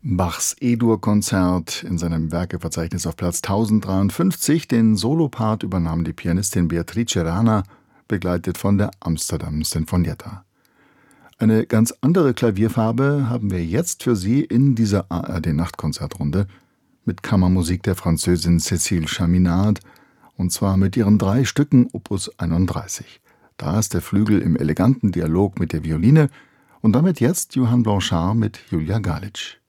Bachs E-Dur-Konzert in seinem Werkeverzeichnis auf Platz 1053. Den Solopart übernahm die Pianistin Beatrice Rana, begleitet von der Amsterdam Sinfonietta. Eine ganz andere Klavierfarbe haben wir jetzt für Sie in dieser ARD-Nachtkonzertrunde mit Kammermusik der Französin Cécile Chaminade, und zwar mit ihren 3 Stücken Opus 31. Da ist der Flügel im eleganten Dialog mit der Violine und damit jetzt Johann Blanchard mit Julia Galić.